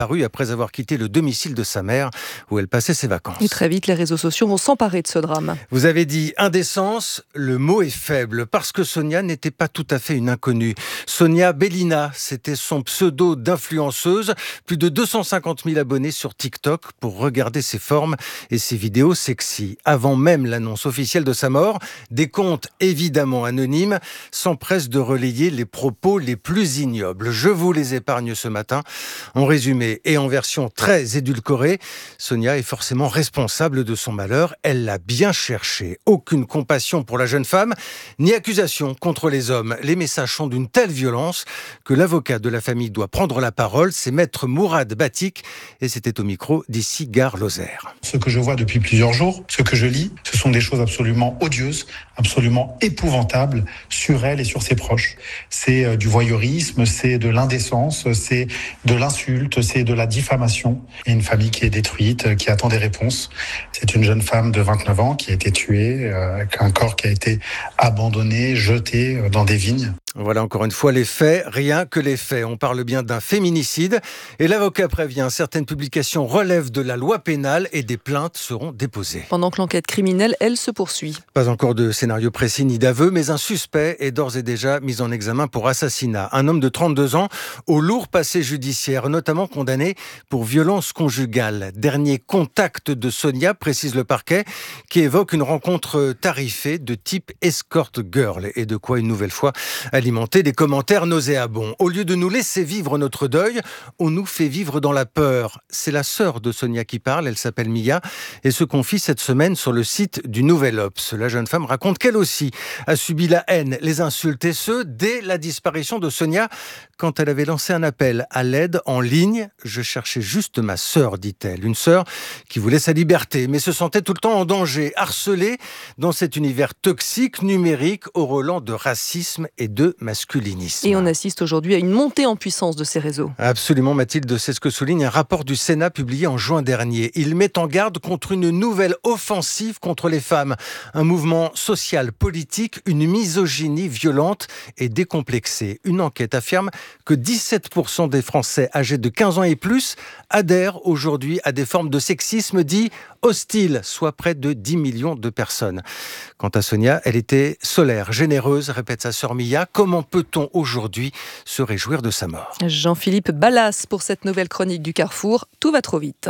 disparu après avoir quitté le domicile de sa mère où elle passait ses vacances. Et très vite, les réseaux sociaux vont s'emparer de ce drame. Vous avez dit indécence, le mot est faible parce que Sonia n'était pas tout à fait une inconnue. Sonia Bellina, c'était son pseudo d'influenceuse. Plus de 250 000 abonnés sur TikTok pour regarder ses formes et ses vidéos sexy. Avant même l'annonce officielle de sa mort, des comptes évidemment anonymes s'empressent de relayer les propos les plus ignobles. Je vous les épargne ce matin. En résumé et en version très édulcorée, Sonia est forcément responsable de son malheur. Elle l'a bien cherché. Aucune compassion pour la jeune femme, ni accusation contre les hommes. Les messages sont d'une telle violence que l'avocat de la famille doit prendre la parole. C'est maître Mourad Batik et c'était au micro d'ici Gare Lozère. Ce que je vois depuis plusieurs jours, ce que je lis, ce sont des choses absolument odieuses, absolument épouvantables sur elle et sur ses proches. C'est du voyeurisme, c'est de l'indécence, c'est de l'insulte, c'est de la diffamation. Et une famille qui est détruite, qui attend des réponses. C'est une jeune femme de 29 ans qui a été tuée, avec un corps qui a été abandonné, jeté dans des vignes. Voilà encore une fois les faits, rien que les faits. On parle bien d'un féminicide et l'avocat prévient, certaines publications relèvent de la loi pénale et des plaintes seront déposées. Pendant que l'enquête criminelle, elle, se poursuit. Pas encore de scénario précis ni d'aveu, mais un suspect est d'ores et déjà mis en examen pour assassinat. Un homme de 32 ans au lourd passé judiciaire, notamment condamné pour violence conjugale. Dernier contact de Sonia, précise le parquet, qui évoque une rencontre tarifée de type escort girl et de quoi une nouvelle fois alimenter des commentaires nauséabonds. Au lieu de nous laisser vivre notre deuil, on nous fait vivre dans la peur. C'est la sœur de Sonia qui parle, elle s'appelle Mia et se confie cette semaine sur le site du Nouvel Obs. La jeune femme raconte qu'elle aussi a subi la haine, les insultes et ce, dès la disparition de Sonia, quand elle avait lancé un appel à l'aide en ligne. Je cherchais juste ma sœur, dit-elle. Une sœur qui voulait sa liberté, mais se sentait tout le temps en danger, harcelée dans cet univers toxique, numérique, au relent de racisme et de masculinisme. Et on assiste aujourd'hui à une montée en puissance de ces réseaux. Absolument, Mathilde, c'est ce que souligne un rapport du Sénat publié en juin dernier. Il met en garde contre une nouvelle offensive contre les femmes. Un mouvement social, politique, une misogynie violente et décomplexée. Une enquête affirme que 17% des Français âgés de 15 ans et plus adhèrent aujourd'hui à des formes de sexisme dit hostile, soit près de 10 millions de personnes. Quant à Sonia, elle était solaire, généreuse, répète sa sœur Mia. Comment peut-on aujourd'hui se réjouir de sa mort ? Jean-Philippe Ballas pour cette nouvelle chronique du Carrefour. Tout va trop vite.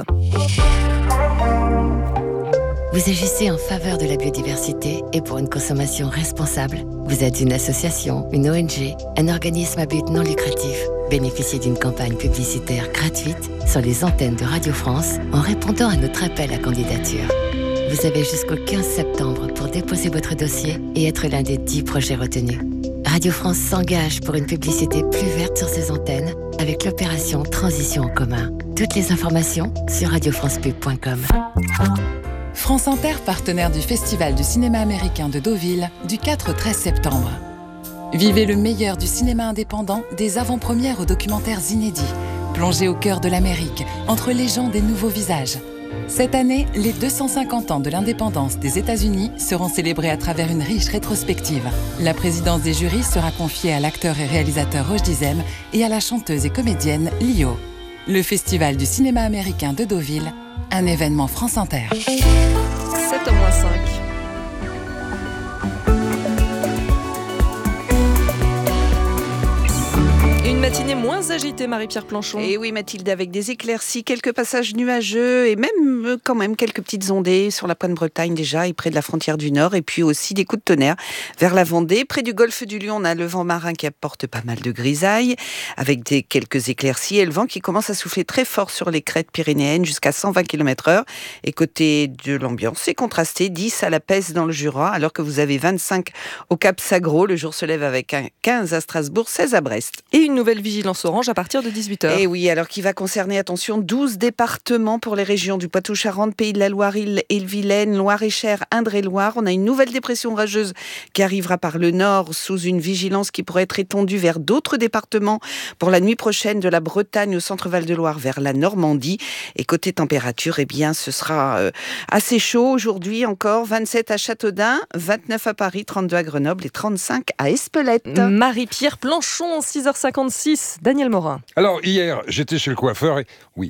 Vous agissez en faveur de la biodiversité et pour une consommation responsable. Vous êtes une association, une ONG, un organisme à but non lucratif. Bénéficiez d'une campagne publicitaire gratuite sur les antennes de Radio France en répondant à notre appel à candidature. Vous avez jusqu'au 15 septembre pour déposer votre dossier et être l'un des 10 projets retenus. Radio France s'engage pour une publicité plus verte sur ses antennes avec l'opération Transition en commun. Toutes les informations sur radiofrancepub.com. France Inter, partenaire du Festival du cinéma américain de Deauville, du 4 au 13 septembre. Vivez le meilleur du cinéma indépendant, des avant-premières aux documentaires inédits. Plongez au cœur de l'Amérique, entre légendes et nouveaux visages. Cette année, les 250 ans de l'indépendance des États-Unis seront célébrés à travers une riche rétrospective. La présidence des jurys sera confiée à l'acteur et réalisateur Roch Dizem et à la chanteuse et comédienne Lio. Le Festival du cinéma américain de Deauville, un événement France Inter. 7h-5. Une matinée moins agitée, Marie-Pierre Planchon. Et oui, Mathilde, avec des éclaircies, quelques passages nuageux et même quand même quelques petites ondées sur la pointe Bretagne déjà et près de la frontière du Nord. Et puis aussi des coups de tonnerre vers la Vendée. Près du golfe du Lion, on a le vent marin qui apporte pas mal de grisailles avec quelques éclaircies et le vent qui commence à souffler très fort sur les crêtes pyrénéennes jusqu'à 120 km/h. Et côté de l'ambiance, c'est contrasté, 10 à la Pesse dans le Jura, alors que vous avez 25 au Cap Sagro. Le jour se lève avec un 15 à Strasbourg, 16 à Brest. Et une nouvelle vigilance orange à partir de 18h. Et oui, alors qui va concerner, attention, 12 départements pour les régions du Poitou-Charentes, Pays de la Loire, Ille-et-Vilaine, Loire-et-Cher, Indre-et-Loire. On a une nouvelle dépression orageuse qui arrivera par le nord sous une vigilance qui pourrait être étendue vers d'autres départements pour la nuit prochaine, de la Bretagne au centre-Val de Loire vers la Normandie. Et côté température, eh bien, ce sera assez chaud aujourd'hui encore. 27 à Châteaudun, 29 à Paris, 32 à Grenoble et 35 à Espelette. Marie-Pierre Planchon, 6h56. 6, Daniel Morin. Alors, hier, j'étais chez le coiffeur et oui,